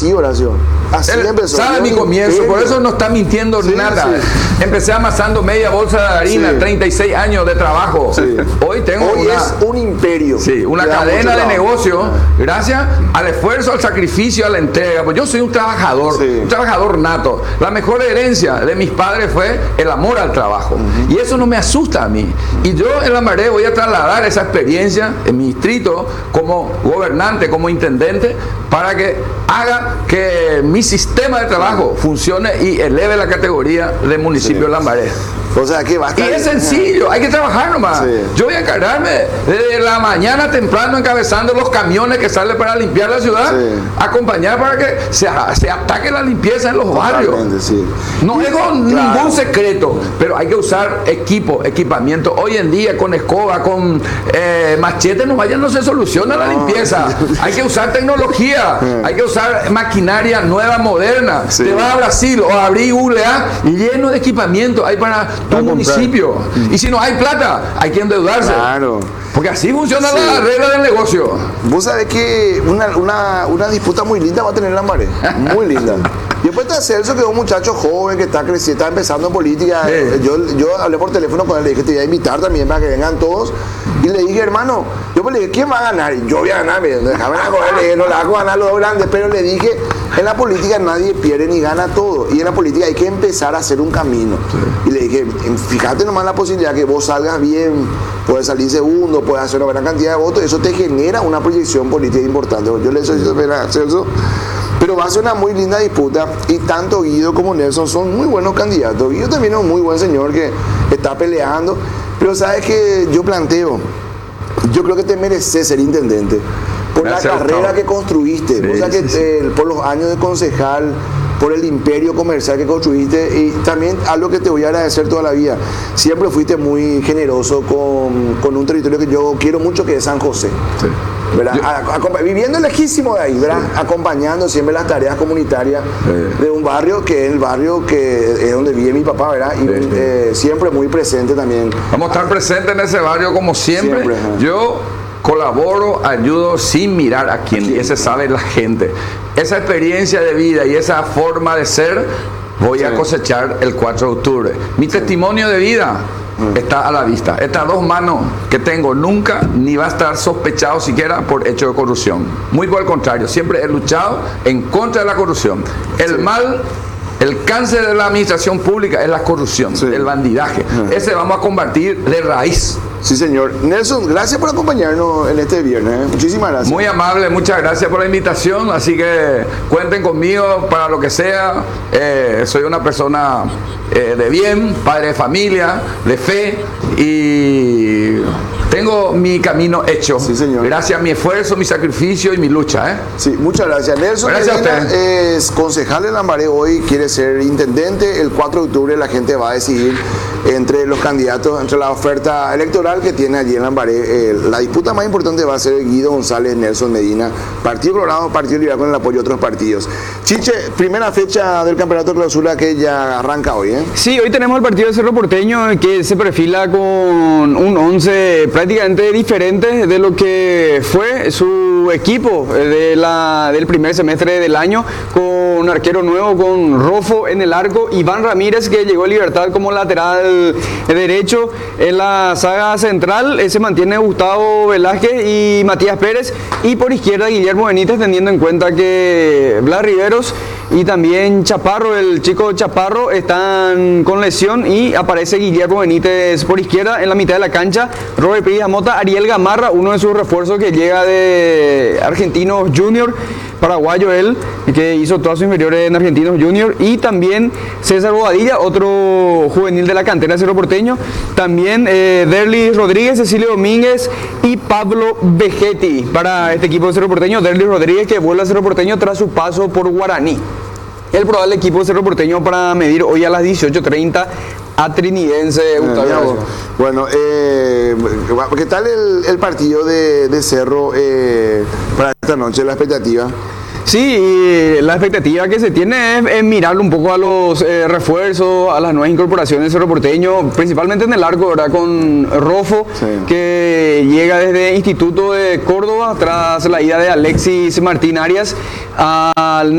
así, Horacio. Así empezó. Sabe mi comienzo, por eso no está mintiendo nada. Sí. Empecé amasando media bolsa de harina, 36 años de trabajo. Sí. Hoy es un imperio. Sí, una cadena de negocio, gracias al esfuerzo, al sacrificio, a la entrega. Pues yo soy un trabajador nato. La mejor herencia de mis padres fue el amor al trabajo. Y eso no me asusta a mí. Y yo en Lambaré voy a trasladar esa experiencia en mi distrito como gobernante, como intendente, para que haga que mi sistema de trabajo funcione y eleve la categoría del municipio de Lambaré. O sea, que basta. Y es sencillo, hay que trabajar nomás. Sí. Yo voy a encargarme desde la mañana temprano encabezando los camiones que salen para limpiar la ciudad, acompañar para que se ataque la limpieza en los barrios. Sí. No es ningún secreto, pero hay que usar equipamiento. Hoy en día con escoba, con machete no se soluciona la limpieza. Hay que usar tecnología, hay que usar maquinaria nueva, moderna. Te vas a Brasil o a abrir ULA y lleno de equipamiento hay para tu municipio. Y si no hay plata, hay que endeudarse. Claro. Porque así funciona la regla del negocio. Vos sabés que una disputa muy linda va a tener Lambaré. Muy linda. Y después de Celso, que es un muchacho joven que está creciendo, está empezando en política. Yo hablé por teléfono con él, le dije, te voy a invitar también para que vengan todos. Y le dije, hermano, yo le dije, ¿quién va a ganar? Y yo voy a ganar, déjame a no la hago ganar los dos grandes, pero le dije, en la política nadie pierde ni gana todo. Y en la política hay que empezar a hacer un camino. Y le dije, fíjate nomás la posibilidad que vos salgas bien, puedes salir segundo, puedes hacer una gran cantidad de votos, eso te genera una proyección política importante. Yo le soy a Celso. Pero va a ser una muy linda disputa y tanto Guido como Nelson son muy buenos candidatos. Guido también es un muy buen señor que está peleando, pero sabes que yo planteo, yo creo que te mereces ser intendente por la carrera que construiste, por los años de concejal, por el imperio comercial que construiste y también algo que te voy a agradecer toda la vida. Siempre fuiste muy generoso con un territorio que yo quiero mucho, que es San José. Sí. Viviendo lejísimo de ahí, ¿verdad? Acompañando siempre las tareas comunitarias de un barrio que es el barrio que es donde vive mi papá, ¿verdad? Y siempre muy presente también. Vamos a estar presentes en ese barrio como siempre. Yo colaboro, ayudo sin mirar a quién, y ese sabe la gente. Esa experiencia de vida y esa forma de ser voy a cosechar el 4 de octubre. Mi testimonio de vida está a la vista. Estas dos manos que tengo nunca ni va a estar sospechado siquiera por hecho de corrupción. Muy por el contrario, siempre he luchado en contra de la corrupción. El mal, el cáncer de la administración pública es la corrupción, el bandidaje. Ese vamos a combatir de raíz. Sí, señor. Nelson, gracias por acompañarnos en este viernes. Muchísimas gracias. Muy amable, muchas gracias por la invitación. Así que cuenten conmigo para lo que sea. Soy una persona de bien, padre de familia, de fe y tengo mi camino hecho. Sí, señor. Gracias a mi esfuerzo, mi sacrificio y mi lucha. Sí, muchas gracias. Nelson gracias Medina a usted. Es concejal de Lambaré hoy, quiere ser intendente. El 4 de octubre la gente va a decidir entre los candidatos, entre la oferta electoral que tiene allí en Lambaré. La disputa más importante va a ser Guido González, Nelson Medina, Partido Colorado, Partido Liberal con el apoyo de otros partidos. Chiche, primera fecha del campeonato de clausura que ya arranca hoy, ¿eh? Sí, hoy tenemos el partido de Cerro Porteño que se perfila con un 11 prácticamente diferente de lo que fue su equipo del primer semestre del año, con un arquero nuevo, con Rofo en el arco, Iván Ramírez, que llegó a Libertad como lateral derecho. En la saga central se mantiene Gustavo Velázquez y Matías Pérez, y por izquierda Guillermo Benítez, teniendo en cuenta que Blas Riveros y también Chaparro, el chico Chaparro, están con lesión, y aparece Guillermo Benítez por izquierda. En la mitad de la cancha, Robert Pérez Mota, Ariel Gamarra, uno de sus refuerzos que llega de Argentinos Junior, paraguayo él, que hizo todas sus inferiores en Argentinos Junior, y también César Bobadilla, otro juvenil de la cantera de Cerro Porteño, también Derlis Rodríguez, Cecilio Domínguez y Pablo Vegetti para este equipo de Cerro Porteño. Derlis Rodríguez, que vuelve a Cerro Porteño tras su paso por Guaraní. El probable equipo de Cerro Porteño para medir hoy a las 18:30 a Trinidense. Bueno, ¿qué tal el partido de Cerro para esta noche, la expectativa? Sí, la expectativa que se tiene es mirar un poco a los refuerzos, a las nuevas incorporaciones de Cerro Porteño, principalmente en el arco, ¿verdad? Con Rofo, que llega desde Instituto de Córdoba tras la ida de Alexis Martín Arias al